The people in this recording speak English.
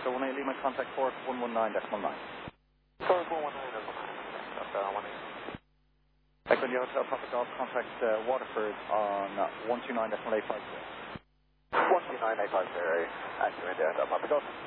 Delta 18 Lima, contact port 119.9. Port 119.9. Delta 18. Echo India Hotel Papa Golf, contact Waterford on 129.850. 129.850. Echo India Hotel Papa Golf.